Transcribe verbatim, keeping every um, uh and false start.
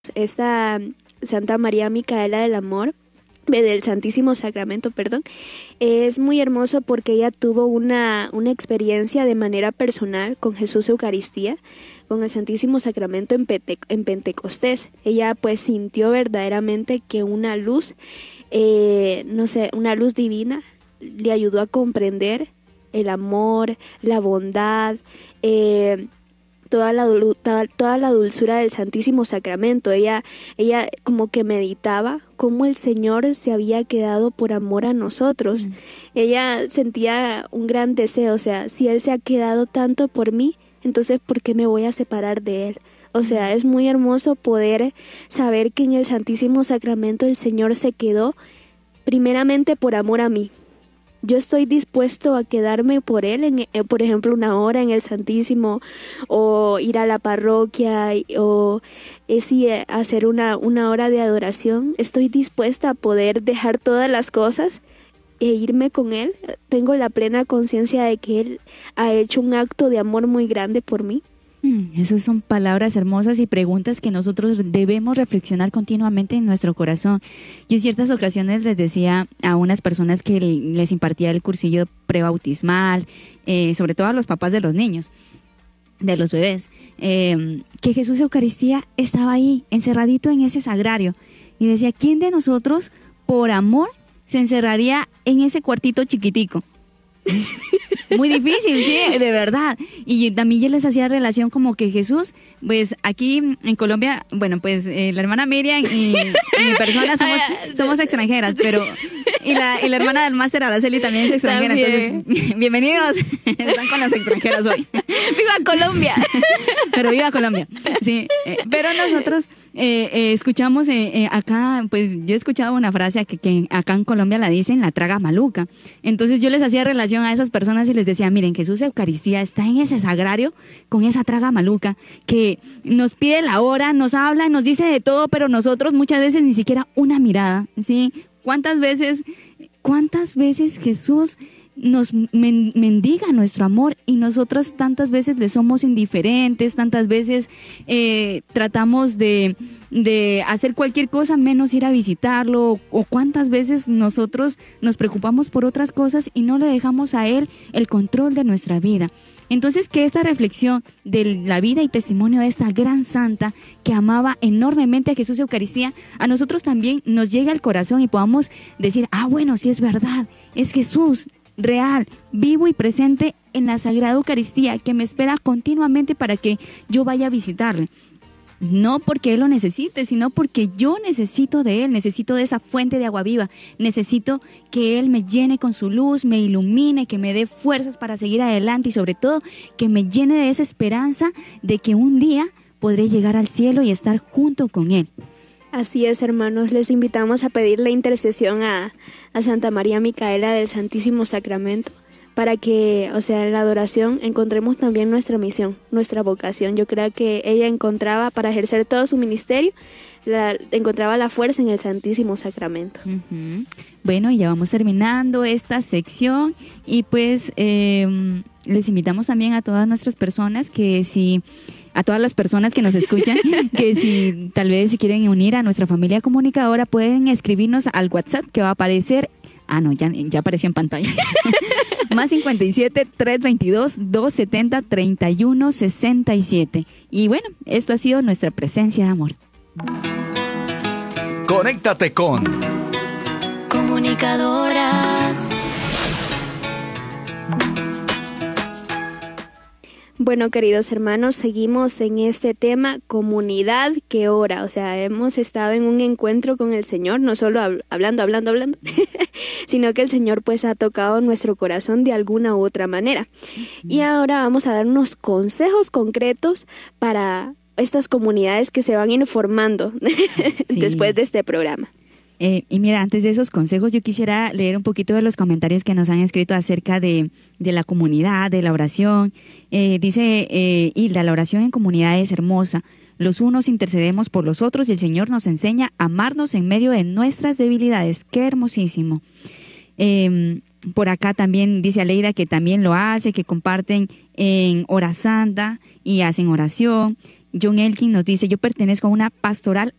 esta Santa María Micaela del Amor, del Santísimo Sacramento, perdón, es muy hermoso porque ella tuvo una, una experiencia de manera personal con Jesús Eucaristía, con el Santísimo Sacramento en, Pente, en Pentecostés. Ella pues sintió verdaderamente que una luz, eh, no sé, una luz divina le ayudó a comprender el amor, la bondad, eh, toda la, toda, toda la dulzura del Santísimo Sacramento. Ella, ella como que meditaba cómo el Señor se había quedado por amor a nosotros. Mm. Ella sentía un gran deseo, o sea, si Él se ha quedado tanto por mí, entonces ¿por qué me voy a separar de Él? O sea, es muy hermoso poder saber que en el Santísimo Sacramento el Señor se quedó primeramente por amor a mí. Yo estoy dispuesto a quedarme por Él, en, eh, por ejemplo, una hora en el Santísimo, o ir a la parroquia, o es, eh, hacer una, una hora de adoración. Estoy dispuesta a poder dejar todas las cosas e irme con Él. Tengo la plena conciencia de que Él ha hecho un acto de amor muy grande por mí. Esas son palabras hermosas y preguntas que nosotros debemos reflexionar continuamente en nuestro corazón. Yo en ciertas ocasiones les decía a unas personas que les impartía el cursillo prebautismal, eh, sobre todo a los papás de los niños, de los bebés, eh, que Jesús Eucaristía estaba ahí, encerradito en ese sagrario. Y decía, ¿quién de nosotros, por amor, se encerraría en ese cuartito chiquitico? Muy difícil, sí, de verdad. Y también yo les hacía relación como que Jesús, pues aquí en Colombia, bueno, pues eh, la hermana Miriam y, y mi persona somos, somos extranjeras, pero y la, y la hermana del máster Araceli también es extranjera, también. Entonces bienvenidos, están con las extranjeras hoy. ¡Viva Colombia! Pero viva Colombia, sí. Eh, pero nosotros eh, eh, escuchamos eh, eh, acá, pues yo he escuchado una frase que, que acá en Colombia la dicen, la traga maluca. Entonces yo les hacía relación a esas personas y les decía, miren, Jesús Eucaristía está en ese sagrario con esa traga maluca que nos pide la hora, nos habla, nos dice de todo, pero nosotros muchas veces ni siquiera una mirada, ¿sí? ¿Cuántas veces, cuántas veces Jesús nos men- mendiga nuestro amor y nosotras tantas veces le somos indiferentes, tantas veces eh, tratamos de, de hacer cualquier cosa menos ir a visitarlo, o cuántas veces nosotros nos preocupamos por otras cosas y no le dejamos a Él el control de nuestra vida? Entonces, que esta reflexión de la vida y testimonio de esta gran santa que amaba enormemente a Jesús Eucaristía, a nosotros también nos llegue al corazón y podamos decir, ah, bueno, sí es verdad, es Jesús real, vivo y presente en la Sagrada Eucaristía, que me espera continuamente para que yo vaya a visitarle. No porque Él lo necesite, sino porque yo necesito de Él, necesito de esa fuente de agua viva, necesito que Él me llene con su luz, me ilumine, que me dé fuerzas para seguir adelante y sobre todo que me llene de esa esperanza de que un día podré llegar al cielo y estar junto con Él. Así es, hermanos, les invitamos a pedir la intercesión a, a Santa María Micaela del Santísimo Sacramento, para que, o sea, en la adoración encontremos también nuestra misión, nuestra vocación. Yo creo que ella encontraba, para ejercer todo su ministerio, la, encontraba la fuerza en el Santísimo Sacramento. Uh-huh. Bueno, ya vamos terminando esta sección y pues eh, les invitamos también a todas nuestras personas que si... a todas las personas que nos escuchan, que si tal vez si quieren unir a nuestra familia comunicadora, pueden escribirnos al WhatsApp que va a aparecer. Ah, no, ya, ya apareció en pantalla. Más cincuenta y siete, trescientos veintidós, doscientos setenta, treinta y uno sesenta y siete. Y bueno, esto ha sido nuestra presencia de amor. Conéctate con Comunicadoras. Bueno, queridos hermanos, seguimos en este tema, comunidad que ora. O sea, hemos estado en un encuentro con el Señor, no solo hab- hablando, hablando, hablando, sino que el Señor pues ha tocado nuestro corazón de alguna u otra manera. Y ahora vamos a dar unos consejos concretos para estas comunidades que se van a ir formando Sí. después de este programa. Eh, y mira, antes de esos consejos, yo quisiera leer un poquito de los comentarios que nos han escrito acerca de, de la comunidad, de la oración. Eh, dice eh, Hilda, la oración en comunidad es hermosa. Los unos intercedemos por los otros y el Señor nos enseña a amarnos en medio de nuestras debilidades. ¡Qué hermosísimo! Eh, por acá también dice Aleida que también lo hace, que comparten en hora santa y hacen oración. John Elkin nos dice, yo pertenezco a una pastoral